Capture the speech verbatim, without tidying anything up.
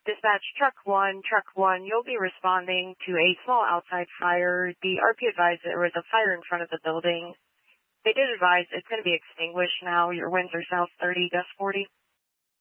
Dispatch Truck one, Truck one, you'll be responding to a small outside fire. The R P advised there was a fire in front of the building. They did advise it's going to be extinguished now. Your winds are south thirty, gust forty.